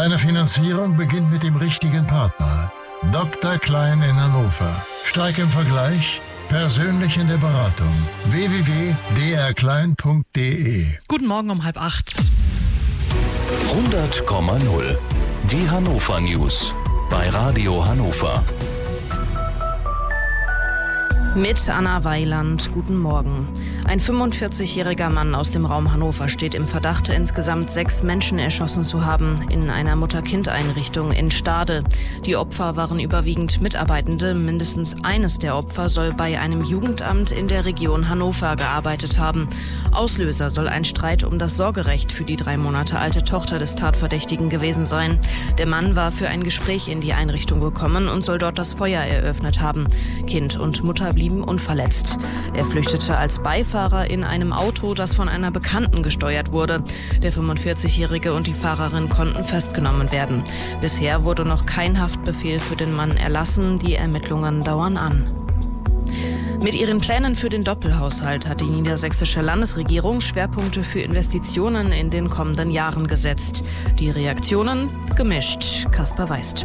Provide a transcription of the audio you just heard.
Deine Finanzierung beginnt mit dem richtigen Partner. Dr. Klein in Hannover. Stark im Vergleich, persönlich in der Beratung. www.drklein.de. Guten Morgen um 7:30. 100,0. Die Hannover News bei Radio Hannover. Mit Anna Weiland, guten Morgen. Ein 45-jähriger Mann aus dem Raum Hannover steht im Verdacht, insgesamt 6 Menschen erschossen zu haben in einer Mutter-Kind-Einrichtung in Stade. Die Opfer waren überwiegend Mitarbeitende. Mindestens eines der Opfer soll bei einem Jugendamt in der Region Hannover gearbeitet haben. Auslöser soll ein Streit um das Sorgerecht für die 3 Monate alte Tochter des Tatverdächtigen gewesen sein. Der Mann war für ein Gespräch in die Einrichtung gekommen und soll dort das Feuer eröffnet haben. Kind und Mutter blieben unverletzt. Er flüchtete als Beifahrer in einem Auto, das von einer Bekannten gesteuert wurde. Der 45-Jährige und die Fahrerin konnten festgenommen werden. Bisher wurde noch kein Haftbefehl für den Mann erlassen. Die Ermittlungen dauern an. Mit ihren Plänen für den Doppelhaushalt hat die niedersächsische Landesregierung Schwerpunkte für Investitionen in den kommenden Jahren gesetzt. Die Reaktionen gemischt. Kasper Weist.